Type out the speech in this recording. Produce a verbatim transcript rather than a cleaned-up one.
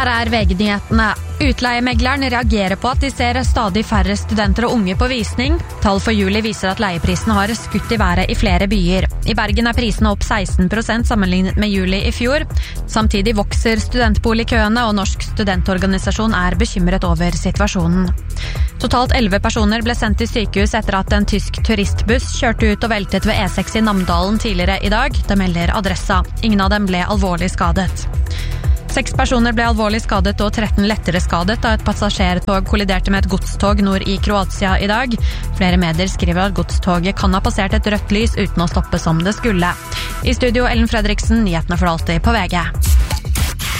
Her er V G-nyhetene. Utleiemegleren reagerer på at de ser stadig færre studenter og unge på visning. Tall for juli viser at leieprisene har skutt i været i flere byer. I Bergen er prisene opp seksten prosent sammenlignet med juli i fjor. Samtidig vokser studentboligkøene, og Norsk studentorganisasjon er bekymret over situasjonen. Totalt elleve personer ble sendt til sykehus etter at en tysk turistbuss kjørte ut og veltet ved E seks i Namdalen tidligere i dag. Det melder Adressa. Ingen av dem ble alvorlig skadet. Seks personer ble alvorlig skadet og tretten lettere skadet da et passasjertog kolliderte med et godstog nord i Kroatia i dag. Flere medier skriver at godstoget kan ha passert et rødt lys uten å stoppe som det skulle. I studio Ellen Fredriksen, nyhetene for alltid på V G.